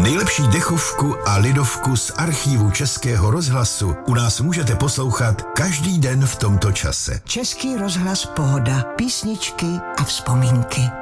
Nejlepší dechovku a lidovku z archívu Českého rozhlasu u nás můžete poslouchat každý den v tomto čase. Český rozhlas Pohoda. Písničky a vzpomínky.